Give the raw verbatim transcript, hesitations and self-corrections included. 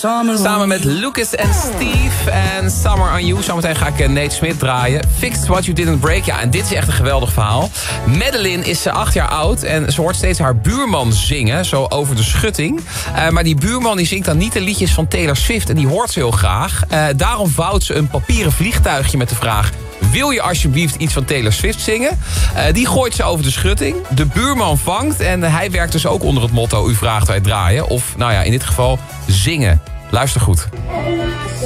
Samen met Lucas en Steve en Summer on You. Zometeen ga ik Nate Smith draaien. Fixed What You Didn't Break. Ja, en dit is echt een geweldig verhaal. Madeline is acht jaar oud en ze hoort steeds haar buurman zingen. Zo over de schutting. Uh, maar die buurman die zingt dan niet de liedjes van Taylor Swift. En die hoort ze heel graag. Uh, daarom vouwt ze een papieren vliegtuigje met de vraag: wil je alsjeblieft iets van Taylor Swift zingen? Uh, die gooit ze over de schutting. De buurman vangt en hij werkt dus ook onder het motto: u vraagt, wij draaien. Of, nou ja, in dit geval zingen. Luister goed.